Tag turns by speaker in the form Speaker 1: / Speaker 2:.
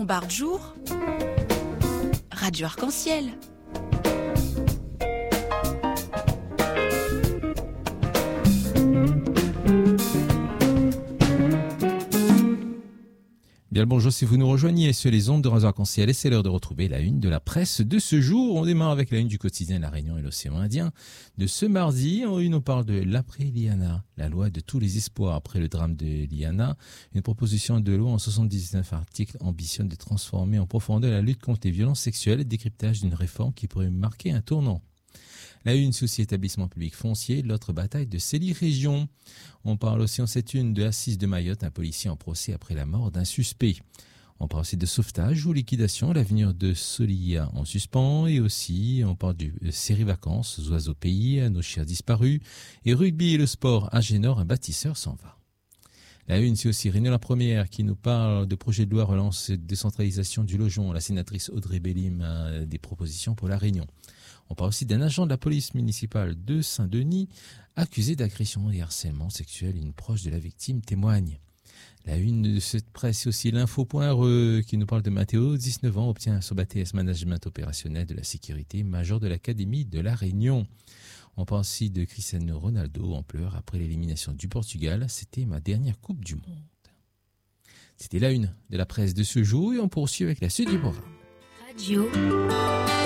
Speaker 1: Lombard Jour, Radio Arc-en-Ciel.
Speaker 2: Bien le bonjour si vous nous rejoignez sur les ondes de Radio Arc-en-Ciel et c'est l'heure de retrouver la une de la presse de ce jour. On démarre avec la une du quotidien La Réunion et l'Océan Indien. De ce mardi, en une, on parle de l'après-Liana, la loi de tous les espoirs après le drame de Liana. Une proposition de loi en 79 articles ambitionne de transformer en profondeur la lutte contre les violences sexuelles et le décryptage d'une réforme qui pourrait marquer un tournant. La une souci établissement public foncier, l'autre bataille de Célie Région. On parle aussi en cette une de Assise de Mayotte, un policier en procès après la mort d'un suspect. On parle aussi de sauvetage ou liquidation, l'avenir de Solia en suspens et aussi on parle de série vacances, oiseaux pays, nos chiens disparus et rugby et le sport à Génor, un bâtisseur s'en va. La une, c'est aussi Réunion la Première qui nous parle de projet de loi relance et décentralisation du logement. La sénatrice Audrey Bellim a des propositions pour la Réunion. On parle aussi d'un agent de la police municipale de Saint-Denis accusé d'agression et harcèlement sexuel. Une proche de la victime témoigne. La une de cette presse, c'est aussi l'info.re qui nous parle de Mathéo, 19 ans, obtient son BTS Management opérationnel de la sécurité, major de l'Académie de la Réunion. On parle aussi de Cristiano Ronaldo en pleurs après l'élimination du Portugal. C'était ma dernière Coupe du Monde. C'était la une de la presse de ce jour et on poursuit avec la suite du programme.
Speaker 1: Radio